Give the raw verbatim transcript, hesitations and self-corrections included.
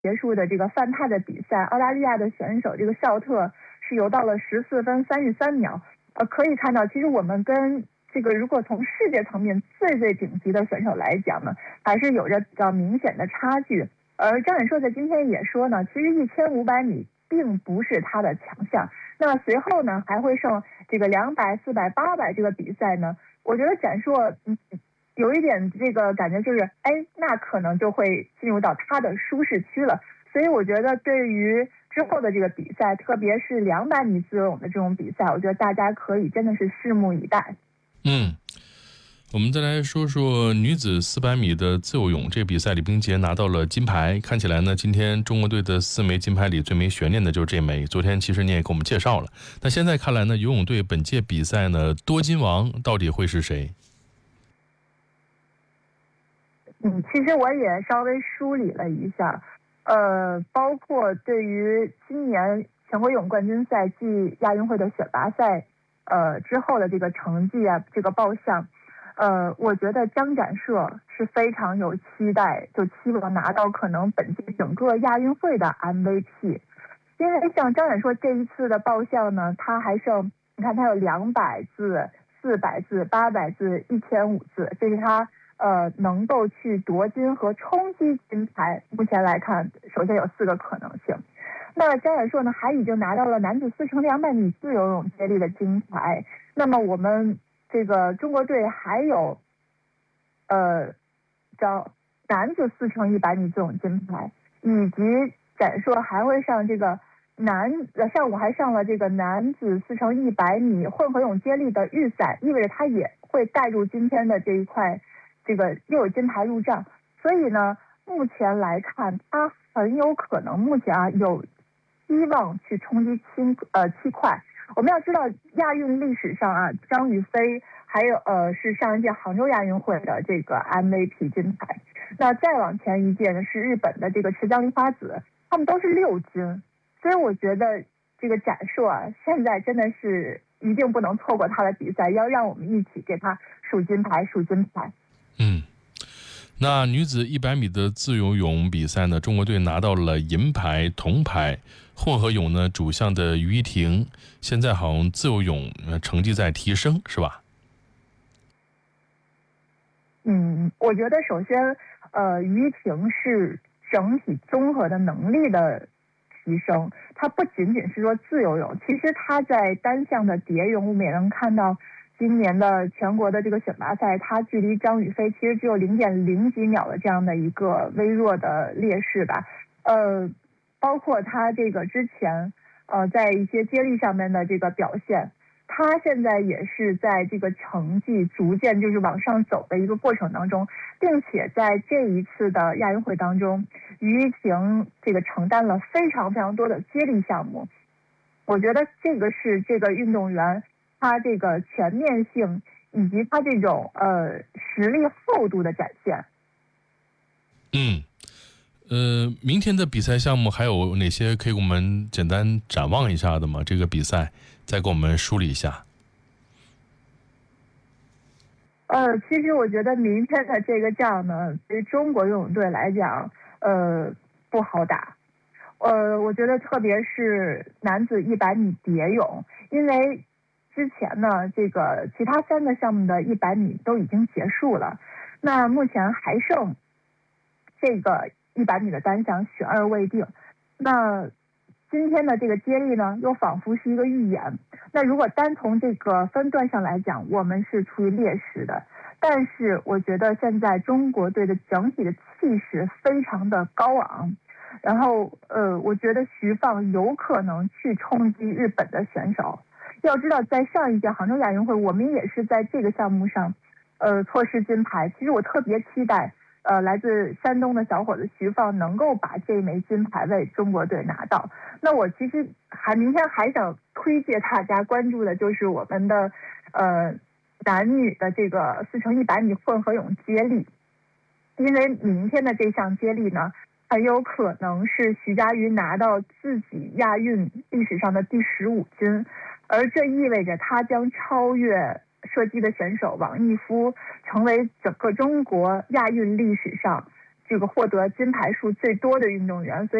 结束的这个泛踏的比赛，澳大利亚的选手这个肖特是游到了十四分三十三秒。呃，可以看到，其实我们跟这个如果从世界层面最最顶级的选手来讲呢，还是有着比较明显的差距。而张远硕在今天也说呢，其实一千五百米并不是他的强项。那随后呢，还会剩这个两百、四百、八百这个比赛呢，我觉得展硕嗯有一点这个感觉就是，哎，那可能就会进入到他的舒适区了。所以我觉得对于之后的这个比赛，特别是两百米自由泳的这种比赛，我觉得大家可以真的是拭目以待。 嗯。我们再来说说女子四百米的自由泳，这个比赛李冰洁拿到了金牌。看起来呢，今天中国队的四枚金牌里最没悬念的就是这枚。昨天其实你也给我们介绍了，那现在看来呢，游泳队本届比赛呢，多金王到底会是谁？ 嗯，其实我也稍微梳理了一下，呃，包括对于今年全国泳冠军赛暨亚运会的选拔赛，呃之后的这个成绩啊，这个报项。呃，我觉得张展硕是非常有期待，就期望拿到可能本届整个亚运会的 M V P。因为像张展硕这一次的报项呢，他还剩，你看他有两百字、四百字、八百字、一千五字，这是他呃能够去夺金和冲击金牌。目前来看，首先有四个可能性。那张展硕呢，还已经拿到了男子四乘两百米自由泳接力的金牌。那么我们这个中国队还有，呃，招男子四乘一百米自由泳金牌，以及展硕还会上这个男呃上午还上了这个男子四乘一百米混合泳接力的预赛，意味着他也会带入今天的这一块，这个又有金牌入账。所以呢，目前来看，他很有可能目前啊有希望去冲击七呃七块。我们要知道，亚运历史上啊，张雨霏还有呃是上一届杭州亚运会的这个 M V P 金牌。那再往前一届呢是日本的这个池江璃花子，他们都是六金。所以我觉得这个展硕啊，现在真的是一定不能错过他的比赛，要让我们一起给他数金牌，数金牌。 嗯。那女子一百米的自由泳比赛呢，中国队拿到了银牌、铜牌。混合泳呢，主项的于依婷，现在好像自由泳成绩在提升，是吧？ 嗯，我觉得首先，呃，于依婷是整体综合的能力的提升，它不仅仅是说自由泳，其实它在单项的蝶泳，我们也能看到。今年的全国的这个选拔赛，它距离张雨霏其实只有零点零几秒的这样的一个微弱的劣势吧。呃，包括他这个之前呃在一些接力上面的这个表现，他现在也是在这个成绩逐渐就是往上走的一个过程当中，并且在这一次的亚运会当中，于依婷这个承担了非常非常多的接力项目。我觉得这个是这个运动员。他这个全面性以及他这种呃实力厚度的展现。 嗯，呃，明天的比赛项目还有哪些可以给我们简单展望一下的吗？这个比赛再给我们梳理一下。 呃，其实我觉得明天的这个仗呢，对于中国游泳队来讲，呃，不好打。呃，我觉得特别是男子一百米蝶泳，因为。之前呢，这个其他三个项目的一百米都已经结束了，那目前还剩这个一百米的单项悬而未定。那今天的这个接力呢，又仿佛是一个预演。那如果单从这个分段上来讲，我们是处于劣势的，但是我觉得现在中国队的整体的气势非常的高昂。然后呃，我觉得徐放有可能去冲击日本的选手。要知道，在上一届杭州亚运会，我们也是在这个项目上，呃，错失金牌。其实我特别期待，呃，来自山东的小伙子徐放能够把这枚金牌为中国队拿到。那我其实还明天还想推荐大家关注的就是我们的，呃，男女的这个四乘一百米混合泳接力，因为明天的这项接力呢。很有可能是徐嘉余拿到自己亚运历史上的第十五金，而这意味着他将超越射击的选手王义夫，成为整个中国亚运历史上这个获得金牌数最多的运动员，所以